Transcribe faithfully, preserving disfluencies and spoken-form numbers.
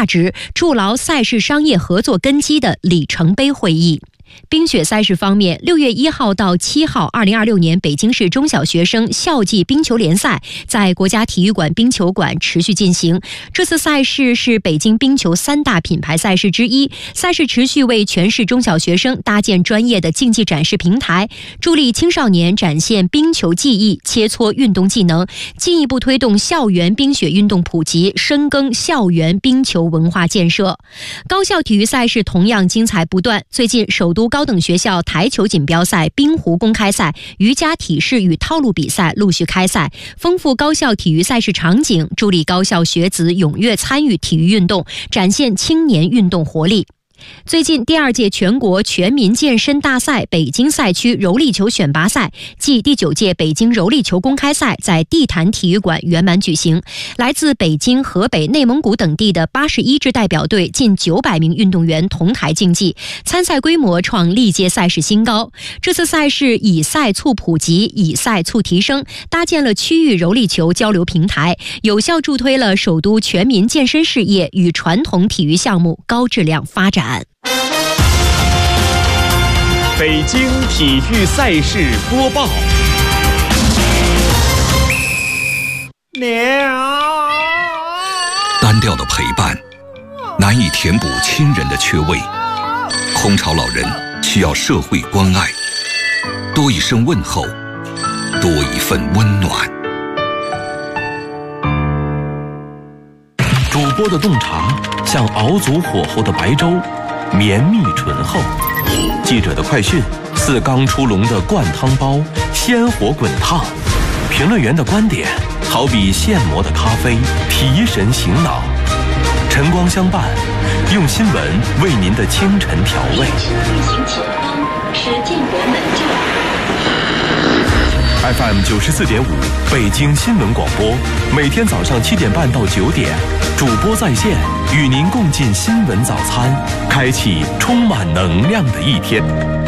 价值、筑牢赛事商业合作根基的里程碑会议。冰雪赛事方面，六月一号到七号，二零二六年北京市中小学生校际冰球联赛在国家体育馆冰球馆持续进行。这次赛事是北京冰球三大品牌赛事之一，赛事持续为全市中小学生搭建专业的竞技展示平台，助力青少年展现冰球技艺，切磋运动技能，进一步推动校园冰雪运动普及，深耕校园冰球文化建设。高校体育赛事同样精彩不断，最近首都高等学校台球锦标赛、冰壶公开赛、瑜伽体式与套路比赛陆续开赛，丰富高校体育赛事场景，助力高校学子踊跃参与体育运动，展现青年运动活力。最近第二届全国全民健身大赛北京赛区柔力球选拔赛暨第九届北京柔力球公开赛在地坛体育馆圆满举行，来自北京、河北、内蒙古等地的八十一支代表队近九百名运动员同台竞技，参赛规模创历届赛事新高。这次赛事以赛促普及，以赛促提升，搭建了区域柔力球交流平台，有效助推了首都全民健身事业与传统体育项目高质量发展。 北京体育赛事播报。 单调的陪伴难以填补亲人的缺位，空巢老人需要社会关爱，多一声问候，多一份温暖。 主播的洞察像熬足火候的白粥，绵密醇厚；记者的快讯似刚出笼的灌汤包，鲜活滚烫；评论员的观点好比现磨的咖啡，提神醒脑。晨光相伴，用新闻为您的清晨调味。运行前方是建国门站。F M 九十四点五，北京新闻广播，每天早上七点半到九点，主播在线，与您共进新闻早餐，开启充满能量的一天。